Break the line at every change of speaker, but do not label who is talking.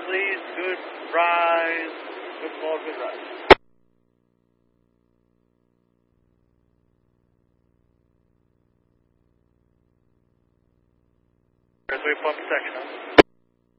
please. Good rise. Good call, good rise. There's waypoint protection.